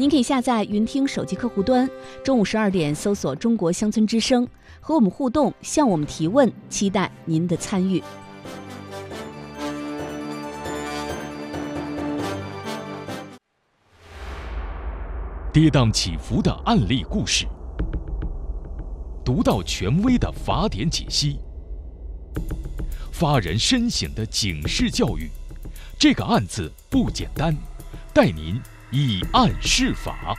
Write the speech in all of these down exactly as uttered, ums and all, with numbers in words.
您可以下载云听手机客户端，中午十二点搜索中国乡村之声，和我们互动，向我们提问，期待您的参与。 跌宕起伏的案例故事，独到权威的法典解析，发人深省的警示教育。这个案子不简单，带您以案释法。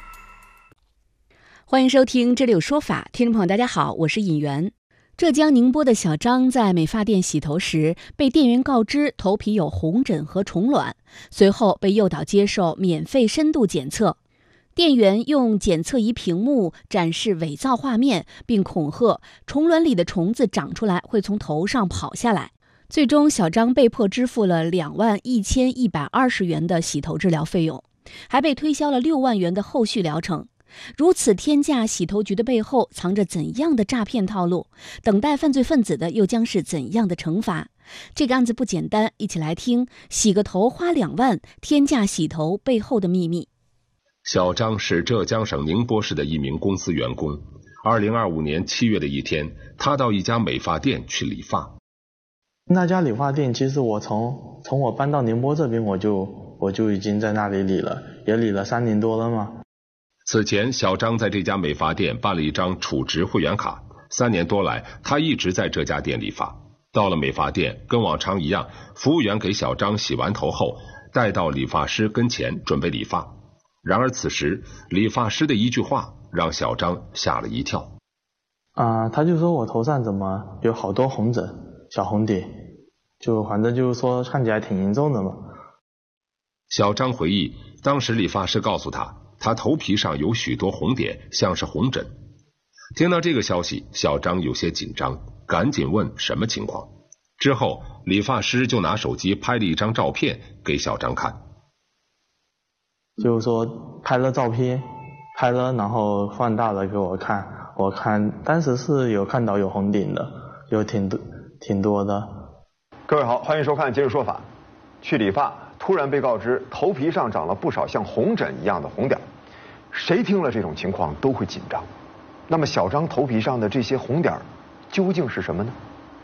欢迎收听这里有说法，听众朋友大家好，我是尹媛。浙江宁波的小张在美发店洗头时，被店员告知头皮有红疹和虫卵，随后被诱导接受免费深度检测。店员用检测仪屏幕展示伪造画面，并恐吓虫卵里的虫子长出来会从头上跑下来。最终，小张被迫支付了两万一千一百二十元的洗头治疗费用，还被推销了六万元的后续疗程。如此天价洗头局的背后藏着怎样的诈骗套路？等待犯罪分子的又将是怎样的惩罚？这个案子不简单，一起来听洗个头花两万，天价洗头背后的秘密。 小张是浙江省宁波市的一名公司员工。二零二五年七月的一天，他到一家美发店去理发。 那家理发店其实我从从我搬到宁波这边，我就我就已经在那里理了，也理了三年多了嘛。 此前，小张在这家美发店办了一张储值会员卡，三年多来，他一直在这家店理发。到了美发店，跟往常一样，服务员给小张洗完头后，带到理发师跟前准备理发。然而此时，理发师的一句话让小张吓了一跳。 啊、呃，他就说我头上怎么有好多红疹、小红点，就反正就是说看起来挺严重的嘛。 小张回忆，当时理发师告诉他，他头皮上有许多红点，像是红疹。听到这个消息，小张有些紧张，赶紧问什么情况。之后，理发师就拿手机拍了一张照片给小张看。 就是说拍了照片，拍了然后放大了给我看，我看当时是有看到有红点的，有挺多挺多的。 各位好，欢迎收看《今日说法》。去理发，突然被告知头皮上长了不少像红疹一样的红点，谁听了这种情况都会紧张。那么小张头皮上的这些红点究竟是什么呢？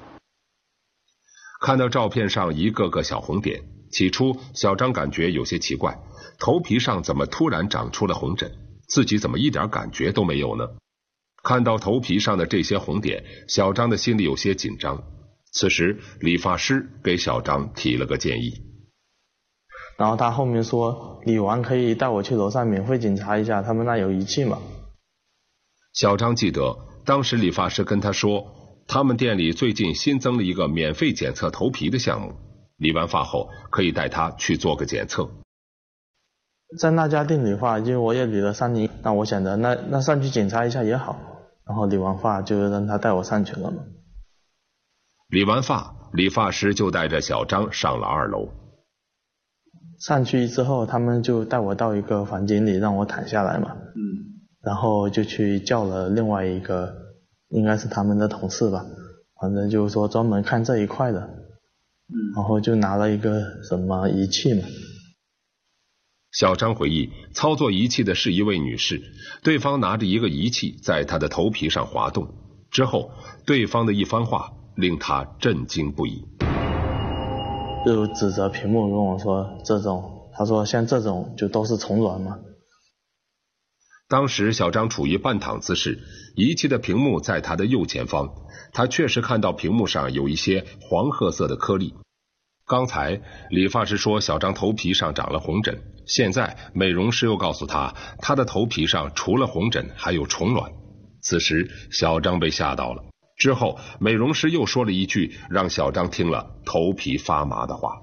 看到照片上一个个小红点，起初小张感觉有些奇怪，头皮上怎么突然长出了红疹，自己怎么一点感觉都没有呢？看到头皮上的这些红点，小张的心里有些紧张。此时理发师给小张提了个建议， 然后他后面说理完可以带我去楼上免费检查一下，他们那有仪器嘛。 小张记得当时理发师跟他说，他们店里最近新增了一个免费检测头皮的项目，理完发后可以带他去做个检测。 在那家店理发，因为我也理了三年，那我想着那那上去检查一下也好，然后理完发就让他带我上去了嘛。 理完发，理发师就带着小张上了二楼。 上去之后，他们就带我到一个房间里让我躺下来嘛，嗯，然后就去叫了另外一个，应该是他们的同事吧，反正就是说专门看这一块的，嗯，然后就拿了一个什么仪器嘛。 小张回忆，操作仪器的是一位女士，对方拿着一个仪器在她的头皮上滑动，之后对方的一番话令他震惊不已， 就指着屏幕跟我说，这种他说像这种就都是虫卵嘛。 当时小张处于半躺姿势，仪器的屏幕在他的右前方，他确实看到屏幕上有一些黄褐色的颗粒。刚才理发师说小张头皮上长了红疹，现在美容师又告诉他，他的头皮上除了红疹还有虫卵。此时小张被吓到了，之后美容师又说了一句让小张听了头皮发麻的话，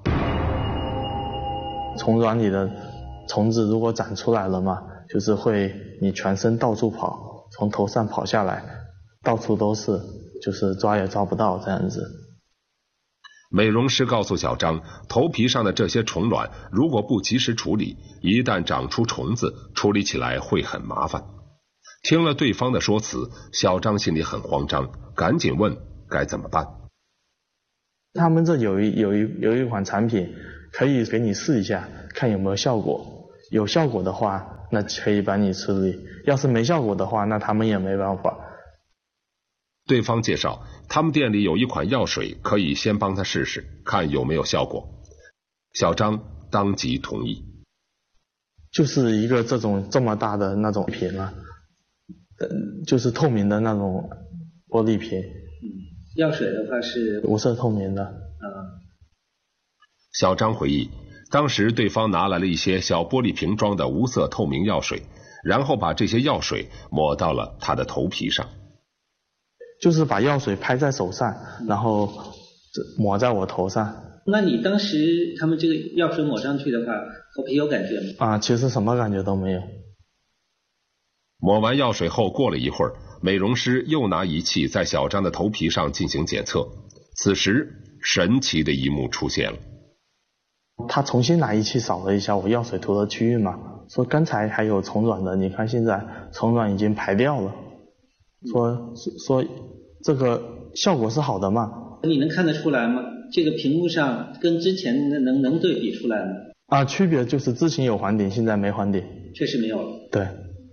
虫卵里的虫子如果长出来了嘛，就是会你全身到处跑，从头上跑下来，到处都是，就是抓也抓不到这样子。 美容师告诉小张，头皮上的这些虫卵如果不及时处理，一旦长出虫子，处理起来会很麻烦。听了对方的说辞，小张心里很慌张，赶紧问该怎么办。 他们这有一有一有一款产品可以给你试一下，看有没有效果， 有效果的话，那可以帮你处理；要是没效果的话，那他们也没办法。 对方介绍，他们店里有一款药水，可以先帮他试试，看有没有效果。小张当即同意。 就是一个这种这么大的那种瓶啊，就是透明的那种玻璃瓶。 嗯，药水的话是无色透明的。 嗯。 小张回忆，当时对方拿来了一些小玻璃瓶装的无色透明药水，然后把这些药水抹到了他的头皮上。 就是把药水拍在手上，然后抹在我头上。 那你当时他们这个药水抹上去的话，头皮有感觉吗？ 啊，其实什么感觉都没有。 抹完药水后，过了一会儿，美容师又拿仪器在小张的头皮上进行检测。此时，神奇的一幕出现了。 他重新拿仪器扫了一下我药水涂的区域嘛，说刚才还有虫卵的，你看现在虫卵已经排掉了。说说这个效果是好的嘛？ 你能看得出来吗？这个屏幕上跟之前能能能对比出来吗？ 啊，区别就是之前有黄点，现在没黄点。 确实没有了。 对。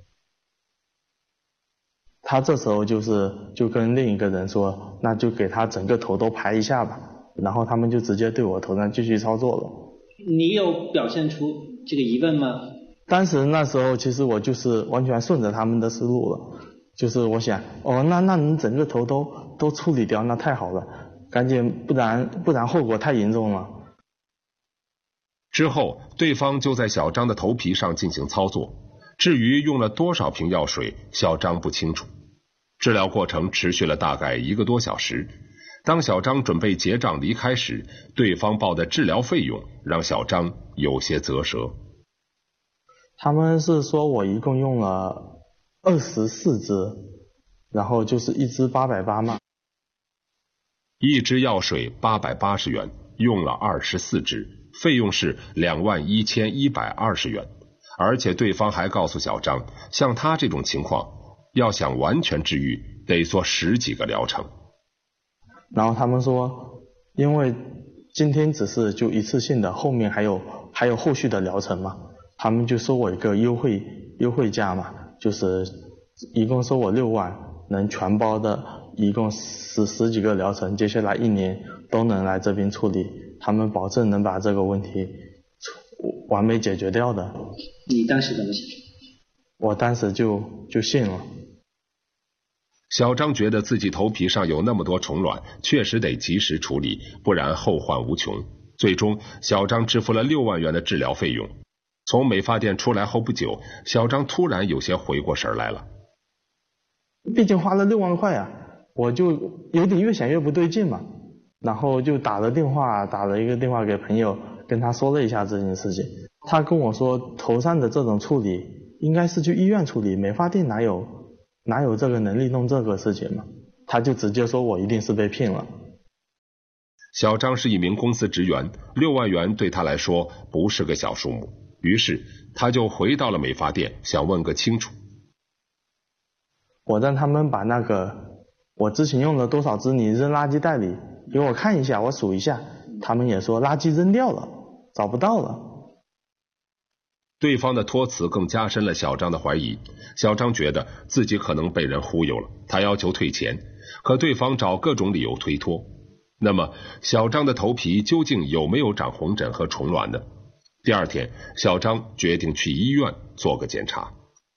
他这时候就是就跟另一个人说，那就给他整个头都排一下吧，然后他们就直接对我头上继续操作了。 你有表现出这个疑问吗？ 当时那时候其实我就是完全顺着他们的思路了。就是我想，哦，那那你整个头都都处理掉，那太好了，赶紧，不然不然后果太严重了。 之后，对方就在小张的头皮上进行操作。至于用了多少瓶药水，小张不清楚。治疗过程持续了大概一个多小时。当小张准备结账离开时，对方报的治疗费用让小张有些啧舌。 他们是说我一共用了二十四支，然后就是一支八百八嘛。 一支药水八百八十元，用了二十四支，费用是两万一千一百二十元。而且对方还告诉小张，像他这种情况，要想完全治愈，得做十几个疗程。 然后他们说，因为今天只是就一次性的，后面还有还有后续的疗程嘛，他们就收我一个优惠优惠价嘛。就是一共收我六万，能全包的，一共十十几个疗程，接下来一年都能来这边处理，他们保证能把这个问题完美解决掉的。 你当时怎么想？ 我当时就就信了。 小张觉得自己头皮上有那么多虫卵，确实得及时处理，不然后患无穷。最终，小张支付了六万元的治疗费用。从美发店出来后不久，小张突然有些回过神来了。 毕竟花了六万块啊，我就有点越想越不对劲嘛。然后就打了电话，打了一个电话给朋友，跟他说了一下这件事情。他跟我说，头上的这种处理应该是去医院处理，美发店哪有哪有这个能力弄这个事情嘛？他就直接说我一定是被骗了。 小张是一名公司职员，六万元对他来说不是个小数目。于是他就回到了美发店，想问个清楚。 我让他们把那个我之前用了多少支你扔垃圾袋里给我看一下，我数一下。他们也说垃圾扔掉了，找不到了。 对方的托词更加深了小张的怀疑。小张觉得自己可能被人忽悠了，他要求退钱，可对方找各种理由推脱。那么小张的头皮究竟有没有长红疹和虫卵呢？第二天，小张决定去医院做个检查。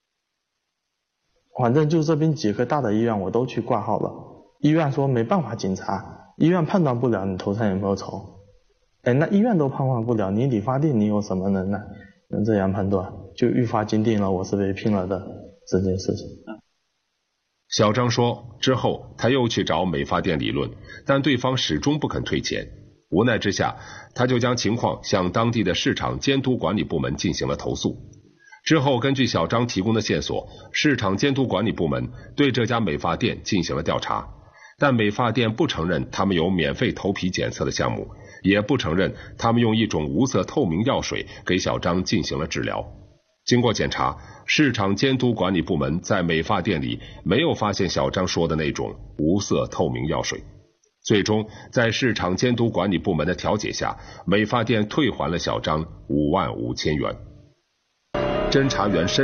反正就这边几个大的医院我都去挂号了，医院说没办法检查，医院判断不了你头上有没有虫。哎，那医院都判断不了，你理发店你有什么能耐能这样判断？就愈发坚定了我是被骗了的这件事情。 小张说，之后他又去找美发店理论，但对方始终不肯退钱。无奈之下，他就将情况向当地的市场监督管理部门进行了投诉。之后根据小张提供的线索，市场监督管理部门对这家美发店进行了调查，但美发店不承认他们有免费头皮检测的项目，也不承认他们用一种无色透明药水给小张进行了治疗。经过检查，市场监督管理部门在美发店里没有发现小张说的那种无色透明药水。最终在市场监督管理部门的调解下，美发店退还了小张五万五千元。 侦查员申